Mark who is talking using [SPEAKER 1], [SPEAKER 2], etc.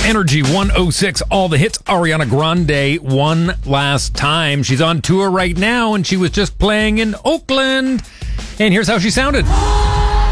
[SPEAKER 1] Energy 106, all the hits. Ariana Grande, One Last Time. She's on tour right now, and she was just playing in Oakland. And here's how she sounded.